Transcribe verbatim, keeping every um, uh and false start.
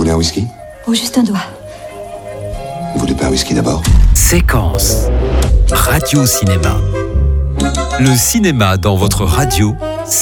voulez un whisky ? Oh, juste un doigt. Vous voulez pas un whisky d'abord ? Séquence Radio Cinéma. Le cinéma dans votre radio